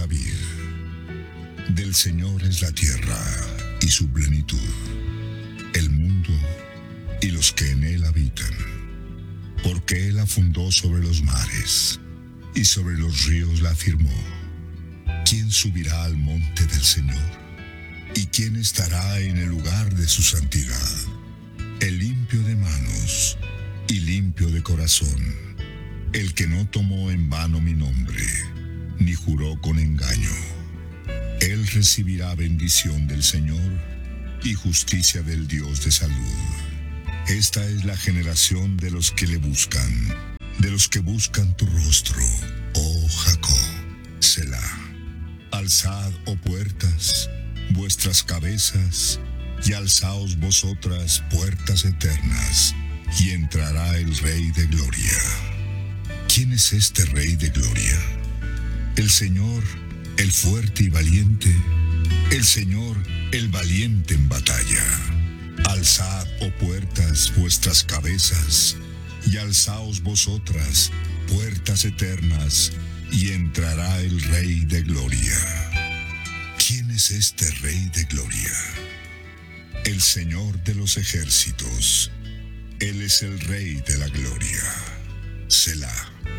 David. Del Señor es la tierra y su plenitud, el mundo y los que en él habitan. Porque él la fundó sobre los mares y sobre los ríos la afirmó. ¿Quién subirá al monte del Señor? ¿Y quién estará en el lugar de su santidad? El limpio de manos y limpio de corazón, el que no tomó en vano mi nombre, ni juró con engaño. Él recibirá bendición del Señor y justicia del Dios de salud. Esta es la generación de los que le buscan, de los que buscan tu rostro, oh Jacob. Selah. Alzad, oh puertas, vuestras cabezas, y alzaos vosotras, puertas eternas, y entrará el Rey de Gloria. ¿Quién es este Rey de Gloria? El Señor, el fuerte y valiente, el Señor, el valiente en batalla. Alzad, oh puertas, vuestras cabezas, y alzaos vosotras, puertas eternas, y entrará el Rey de Gloria. ¿Quién es este Rey de Gloria? El Señor de los ejércitos. Él es el Rey de la Gloria. Selah.